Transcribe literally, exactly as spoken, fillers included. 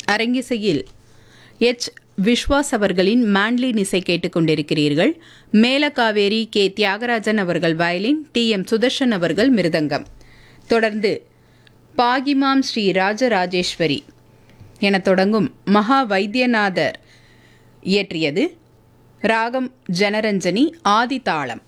அரங்கிசையில் H Vishwas அவர்களின் மாண்ட்லின் இசை கேட்டுக்கொண்டிருக்கிறீர்கள். மேலகாவேரி கே தியாகராஜன் அவர்கள் வயலின், டி எம் சுதர்ஷன் அவர்கள் மிருதங்கம். தொடர்ந்து பாகிமாம் ஸ்ரீ ராஜராஜேஸ்வரி என தொடங்கும் மகா வைத்தியநாதர் இயற்றியது ராகம் ஜனரஞ்சனி ஆதி தாளம்.